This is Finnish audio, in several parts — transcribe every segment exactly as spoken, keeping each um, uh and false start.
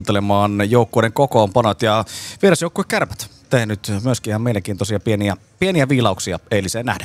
kuuntelemaan joukkueiden kokoonpanot ja vierasjoukkue Kärpät tehnyt myöskin ihan mielenkiintoisia pieniä, pieniä viilauksia eiliseen nähden.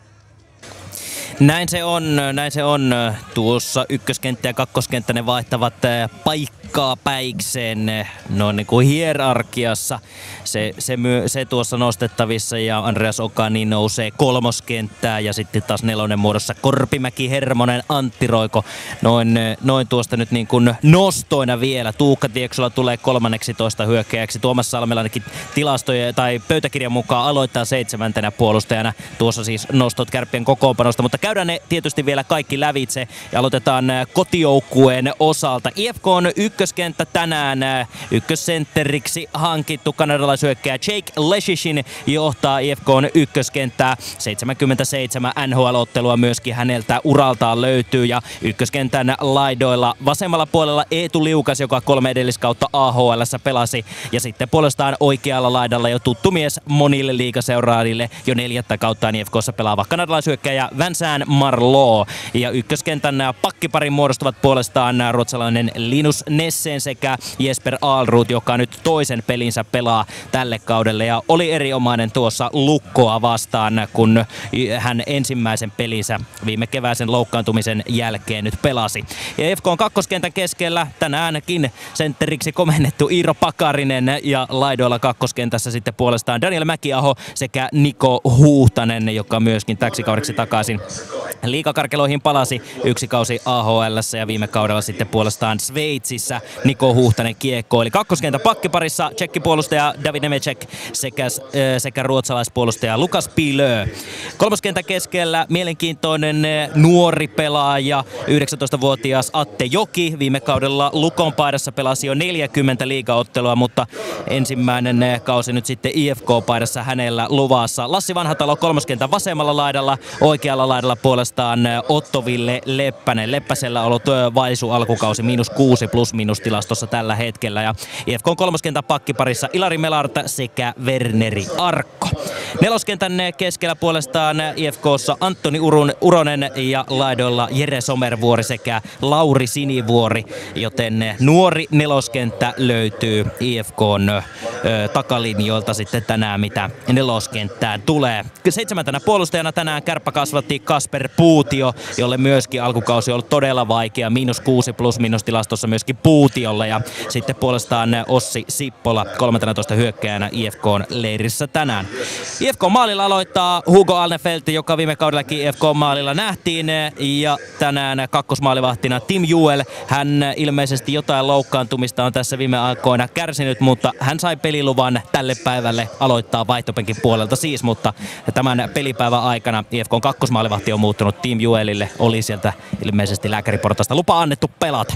Näin se on, näin se on. Tuossa ykköskenttä ja kakkoskenttä ne vaihtavat paikkaa päikseen noin niin kuin hierarkiassa. Se, se, myö, se tuossa nostettavissa ja Andreas Okani nousee kolmoskenttään ja sitten taas nelonen muodossa Korpimäki, Hermonen, Antti Roiko. Noin, noin tuosta nyt niin kuin nostoina vielä. Tuukka Tieksola tulee kolmanneksi toista hyökkäjäksi. Tuomas Salmela ainakin tilastoja tai pöytäkirjan mukaan aloittaa seitsemäntenä puolustajana. Tuossa siis nostot Kärppien kokoonpanosta, mutta käydään ne tietysti vielä kaikki lävitse ja aloitetaan kotijoukkueen osalta. I F K:n ykköskenttä tänään ykkössentteriksi hankittu kanadalaisyökkäjä Jake Leshishin johtaa I F K:n ykköskenttää. seitsemänkymmentäseitsemän N H L-ottelua myöskin häneltä uraltaan löytyy ja ykköskentän laidoilla vasemmalla puolella Eetu Liukas, joka kolme edelliskautta A H L:ssä pelasi ja sitten puolestaan oikealla laidalla jo tuttu mies monille liigaseuraajille jo neljättä kauttaan I F K:ssa pelaava kanadalaisyökkäjä Vincent Marleau ja ykköskentän pakkiparin muodostuvat puolestaan ruotsalainen Linus Nessen sekä Jesper Alrud, joka nyt toisen pelinsä pelaa tälle kaudelle ja oli erinomainen tuossa Lukkoa vastaan, kun hän ensimmäisen pelinsä viime keväisen loukkaantumisen jälkeen nyt pelasi. Ja F K:n kakkoskentän keskellä tänäänkin sentteriksi komennettu Iiro Pakarinen ja laidoilla kakkoskentässä sitten puolestaan Daniel Mäkiaho sekä Niko Huhtanen, joka myöskin täksi kaudeksi takaisin liigakarkeloihin palasi yksi kausi A H L:ssä ja viime kaudella sitten puolestaan Sveitsissä Niko Huhtanen kiekkoili. Kakkoskentän pakkiparissa tsekkipuolustaja David Nemecek sekä, äh, sekä ruotsalaispuolustaja Lukas Pilö. Kolmoskentän keskellä mielenkiintoinen nuori pelaaja, yhdeksäntoistavuotias Atte Joki. Viime kaudella Lukon paidassa pelasi jo neljäkymmentä liigaottelua, mutta ensimmäinen kausi nyt sitten I F K-paidassa hänellä luvassa. Lassi Vanhatalo kolmoskentän vasemmalla laidalla, oikealla laidalla puolestaan Otto-Ville Leppänen. Leppäsellä ollut vaisu alkukausi, miinus kuusi plus miinus tilastossa tällä hetkellä. Ja I F K:n kolmoskentän pakkiparissa Ilari Melart sekä Werneri Arkko. Neloskentän keskellä puolestaan I F K:ssa Antoni Urun, Uronen ja laidoilla Jere Somervuori sekä Lauri Sinivuori. Joten nuori neloskenttä löytyy I F K:n ö, takalinjoilta sitten tänään, mitä neloskenttään tulee. Seitsemäntenä puolustajana tänään Kärppä kasvatti Kasper Puutio, jolle myöskin alkukausi on ollut todella vaikea. Miinus kuusi plus miinus tilastossa myöskin Puutiolle. Ja sitten puolestaan Ossi Sippola kolmanteenatoista hyökkääjänä I F K:n leirissä tänään. I F K maalilla aloittaa Hugo Alnefelt, joka viime kaudellakin I F K maalilla nähtiin. Ja tänään kakkosmaalivahtina Tim Juel. Hän ilmeisesti jotain loukkaantumista on tässä viime aikoina kärsinyt, mutta hän sai peliluvan tälle päivälle aloittaa vaihtopenkin puolelta siis, mutta tämän pelipäivän aikana I F K:n kakkosmaalivahti on muuttunut. Tim Juelille oli sieltä ilmeisesti lääkäriportaista lupa annettu pelata.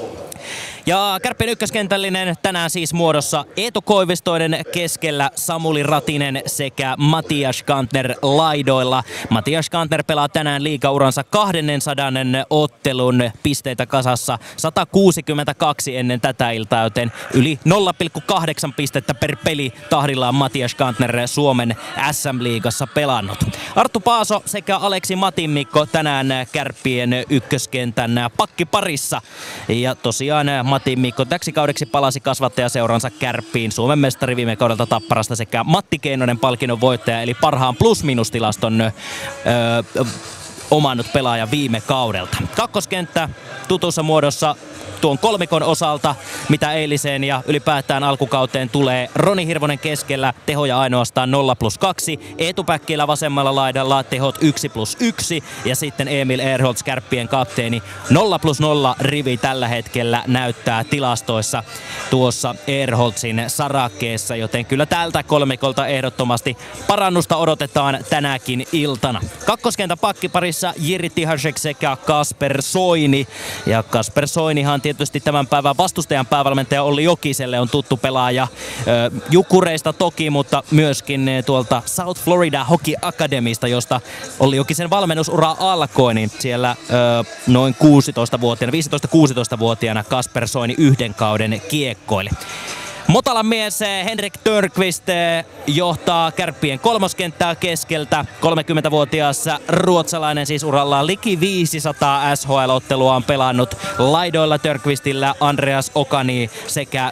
Ja Kärppien ykköskentällinen tänään siis muodossa Eetu Koivistoinen keskellä, Samuli Ratinen sekä Matias Kantner laidoilla. Matias Kantner pelaa tänään liigauransa kaksisataa ottelun, pisteitä kasassa sata kuusikymmentäkaksi ennen tätä iltaa, joten yli nolla pilkku kahdeksan pistettä per peli tahdillaan Matias Kantner Suomen S M-liigassa pelannut. Arttu Paaso sekä Aleksi Matinmikko tänään Kärppien ykköskentän pakkiparissa. Ja tosiaan Matin Mikko täksi kaudeksi palasi kasvattajaseuransa Kärppiin. Suomen mestari viime kaudelta Tapparasta sekä Matti Keinonen palkinnon voittaja, eli parhaan plus-minus-tilaston öö, omannut pelaaja viime kaudelta. Kakkoskenttä tutussa muodossa tuon kolmikon osalta, mitä eiliseen ja ylipäätään alkukauteen tulee. Roni Hirvonen keskellä, tehoja ainoastaan nolla plus kaksi. Eetu Päkkilä vasemmalla laidalla, tehot yksi plus yksi. Ja sitten Emil Ehrholtz, Kärppien kapteeni, nolla plus nolla rivi tällä hetkellä näyttää tilastoissa tuossa Ehrholtzin sarakkeessa. Joten kyllä tältä kolmikolta ehdottomasti parannusta odotetaan tänäkin iltana. Kakkoskentän pakkiparissa Jiri Tihasek sekä Kasper Soini. Ja Kasper Soinihan tietysti tämän päivän vastustajan päävalmentaja Olli Jokiselle on tuttu pelaaja ö, Jukureista toki, mutta myöskin tuolta South Florida Hockey Academista, josta Olli Jokisen valmennusura alkoi, niin siellä ö, noin kuusitoistavuotiaana, viisitoista-kuusitoistavuotiaana Kasper Soini yhden kauden kiekkoili. Motalan mies Henrik Törnqvist johtaa Kärppien kolmoskenttää keskeltä. kolmekymmentävuotias ruotsalainen siis urallaan liki viisisataa S H L-ottelua on pelannut. Laidoilla Törnqvistillä Andreas Okani sekä